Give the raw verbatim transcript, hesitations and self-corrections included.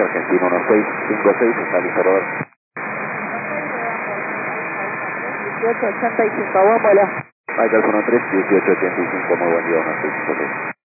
Argentino uno seis cinco seis, está listo Robert. dieciocho ochenta y cinco, buen vuelo. Michael uno tres dieciocho ochenta y cinco, muy buen día, uno seis cinco seis.